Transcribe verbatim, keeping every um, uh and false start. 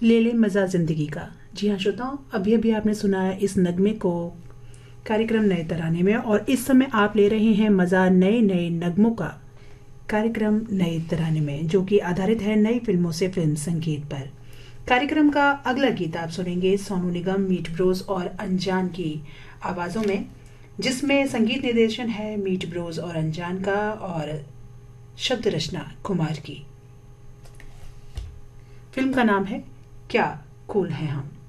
ले ले मज़ा ज़िंदगी का। जी हाँ श्रोताओं, अभी अभी आपने सुना है इस नगमे को कार्यक्रम नए तराने में, और इस समय आप ले रहे हैं मज़ा नए नए नगमों का कार्यक्रम नए तराने में, जो कि आधारित है नई फिल्मों से फिल्म संगीत पर। कार्यक्रम का अगला गीत आप सुनेंगे सोनू निगम, मीट ब्रोज और अनजान की आवाज़ों में, जिसमें संगीत निर्देशन है मीट ब्रोज और अनजान का और शब्द रचना कुमार की। फिल्म का नाम है क्या कूल हैं हम।